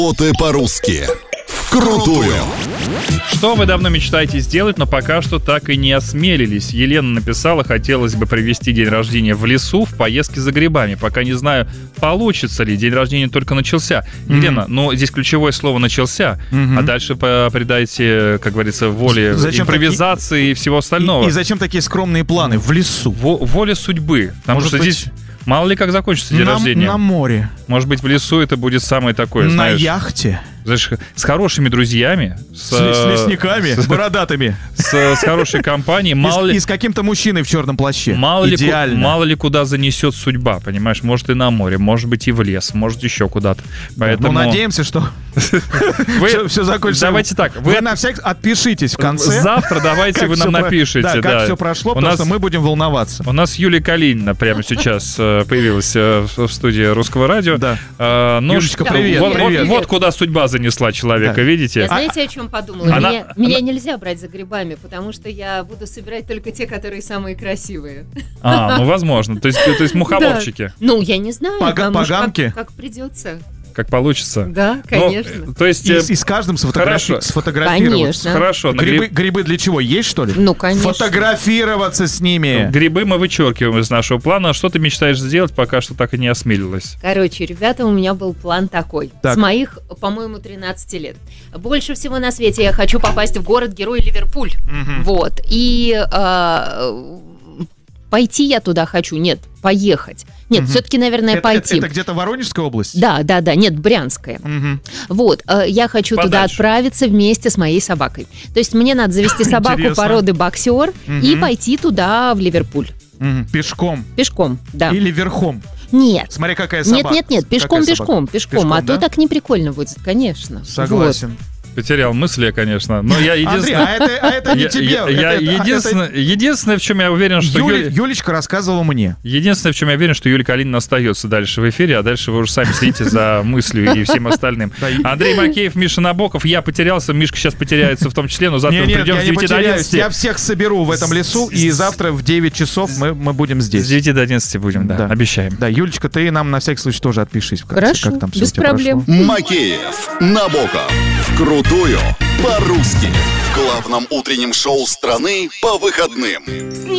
Оты по-русски. Вкрутую. Что вы давно мечтаете сделать, но пока что так и не осмелились? Елена написала: хотелось бы провести день рождения в лесу в поездке за грибами. Пока не знаю, получится ли. День рождения только начался. Елена, но здесь ключевое слово «начался», а дальше придайте, как говорится, воле импровизации и всего остального. И зачем такие скромные планы в лесу? Воля судьбы. Потому что здесь мало ли как закончится день рождения. На море. Может быть, в лесу это будет самое такое, на знаешь... яхте. Знаешь, с хорошими друзьями. С лесниками, с бородатыми. С хорошей компанией. И с каким-то мужчиной в черном плаще. Мало ли куда занесет судьба, понимаешь? Может и на море, может быть и в лес, может еще куда-то. Поэтому... Ну, надеемся, что все закончится. Давайте так. Вы на всякий отпишитесь в конце. Завтра давайте вы нам напишите. Да, как все прошло, потому что мы будем волноваться. У нас Юлия Калинина прямо сейчас появилась в студии Русского радио. Да. Юлечка, привет. Вот куда судьба занесла человека, да. Видите? Я знаете, о чем подумала? Меня нельзя брать за грибами, потому что я буду собирать только те, которые самые красивые. Ну возможно. То есть мухоморчики. Да. Ну, я не знаю. Поганки? Как придется. Как получится. Да, конечно. Ну, то есть... И с каждым сфотографироваться. Конечно. Хорошо. Грибы для чего? Есть, что ли? Ну, конечно. Фотографироваться с ними. Грибы мы вычеркиваем из нашего плана. Что ты мечтаешь сделать, пока что так и не осмелилась? Короче, ребята, у меня был план такой. Так. С моих, по-моему, 13 лет. Больше всего на свете я хочу попасть в город-герой Ливерпуль. Вот. И... пойти я туда хочу. Нет, поехать. Нет, все-таки, наверное, пойти. Это где-то Воронежская область? Да. Нет, Брянская. Вот, я хочу туда отправиться вместе с моей собакой. То есть мне надо завести собаку породы боксер и пойти туда, в Ливерпуль. Пешком? Пешком, да. Или верхом? Нет. Смотри, какая собака. Нет, пешком. А то так не прикольно будет, конечно. Согласен. Потерял мысли, конечно. Но я единственное... Андрей, это не тебе. Единственное, в чем я уверен, что... Юлечка рассказывала мне. Единственное, в чем я уверен, что Юлия Калинина остается дальше в эфире, а дальше вы уже сами следите за мыслью и всем остальным. Андрей Макеев, Миша Набоков. Я потерялся, Мишка сейчас потеряется в том числе, но завтра мы придем с 9 до 11. Я всех соберу в этом лесу, и завтра в 9 часов мы будем здесь. С 9 до 11 будем, да, обещаем. Да, Юлечка, ты нам на всякий случай тоже отпишись. Хорошо, без проблем. Макеев, Набоков. Вкрутую по-русски. В главном утреннем шоу страны по выходным.